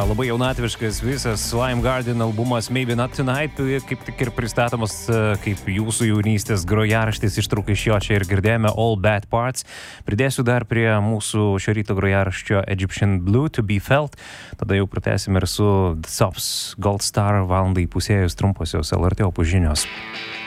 labai jaunatviškas visas Lime Garden albumas Maybe Not Tonight, kaip tik ir pristatomas kaip jūsų jaunystės grojaraštis, ištrauka iš jo čia ir girdėjome All Bad Parts. Pridėsiu dar prie mūsų šio ryto grojaraščio Egyptian Blue To Be Felt, tada jau pratęsime ir su The Sops Gold Star valandai pusėjus trumposios LRT opus žinios.